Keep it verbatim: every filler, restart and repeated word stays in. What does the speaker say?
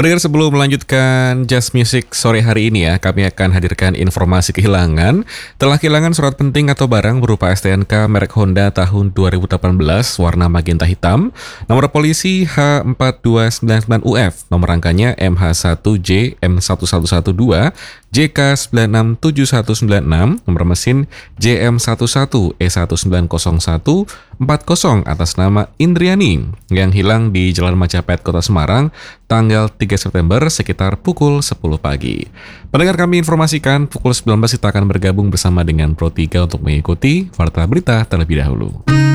Pendengar, sebelum melanjutkan Just Music sore hari ini ya, kami akan hadirkan informasi kehilangan. Telah kehilangan surat penting atau barang berupa S T N K merek Honda tahun dua ribu delapan belas warna magenta hitam, nomor polisi H empat dua sembilan sembilan U F, nomor rangkanya M H satu J M satu satu satu dua, J K sembilan enam tujuh satu sembilan enam, nomor mesin J M satu satu E satu sembilan nol satu empat nol atas nama Indriani yang hilang di Jalan Majapahit, Kota Semarang, tanggal tiga September sekitar pukul sepuluh pagi. Pendengar, kami informasikan pukul sembilan belas kita akan bergabung bersama dengan Pro tiga untuk mengikuti Warta Berita terlebih dahulu.